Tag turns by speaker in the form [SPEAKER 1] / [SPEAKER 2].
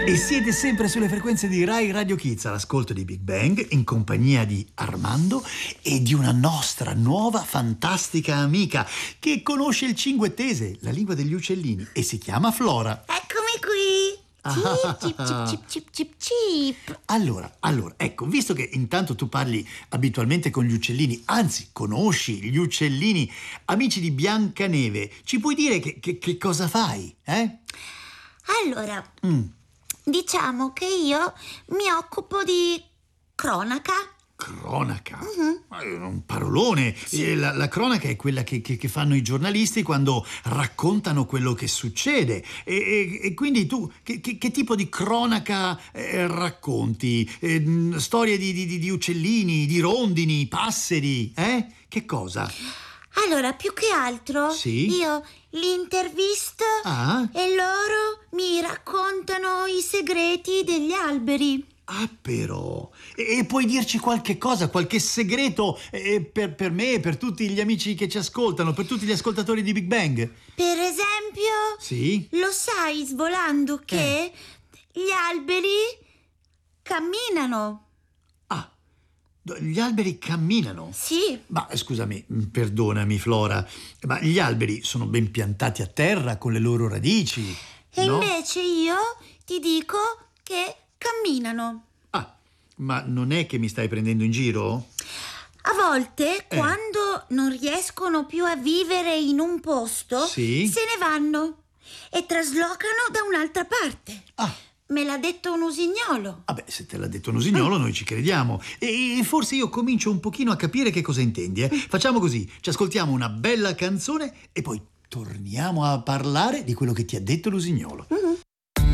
[SPEAKER 1] E siete sempre sulle frequenze di Rai Radio Kids all'ascolto di Big Bang in compagnia di Armando e di una nostra nuova fantastica amica che conosce il cinguettese, la lingua degli uccellini, e si chiama Flora.
[SPEAKER 2] Eccomi qui! Cip, cip, cip, cip, cip, cip.
[SPEAKER 1] Allora, ecco, visto che intanto tu parli abitualmente con gli uccellini, anzi, conosci gli uccellini, amici di Biancaneve, ci puoi dire che cosa fai, eh?
[SPEAKER 2] Allora, diciamo che io mi occupo di cronaca.
[SPEAKER 1] Cronaca? Ma è un parolone.
[SPEAKER 2] Sì.
[SPEAKER 1] La cronaca è quella che fanno i giornalisti quando raccontano quello che succede. E quindi tu che tipo di cronaca racconti? Storie di uccellini, di rondini, passeri, eh? Che cosa?
[SPEAKER 2] Allora, più che altro,
[SPEAKER 1] Sì?
[SPEAKER 2] io li intervisto e loro mi raccontano i segreti degli alberi.
[SPEAKER 1] Ah, però! E puoi dirci qualche cosa, qualche segreto per me e per tutti gli amici che ci ascoltano, per tutti gli ascoltatori di Big Bang?
[SPEAKER 2] Per esempio,
[SPEAKER 1] Sì?
[SPEAKER 2] lo sai, Svolando, che gli alberi camminano.
[SPEAKER 1] Ah, gli alberi camminano?
[SPEAKER 2] Sì.
[SPEAKER 1] Ma scusami, perdonami Flora, ma gli alberi sono ben piantati a terra con le loro radici,
[SPEAKER 2] E
[SPEAKER 1] no?
[SPEAKER 2] invece io ti dico che camminano.
[SPEAKER 1] Ah, ma non è che mi stai prendendo in giro?
[SPEAKER 2] A volte, quando non riescono più a vivere in un posto,
[SPEAKER 1] Sì?
[SPEAKER 2] se ne vanno e traslocano da un'altra parte.
[SPEAKER 1] Ah,
[SPEAKER 2] Me l'ha detto un usignolo.
[SPEAKER 1] vabbè, se te l'ha detto un usignolo noi ci crediamo. E forse io comincio un pochino a capire che cosa intendi, eh? Facciamo così, ci ascoltiamo una bella canzone e poi torniamo a parlare di quello che ti ha detto l'usignolo.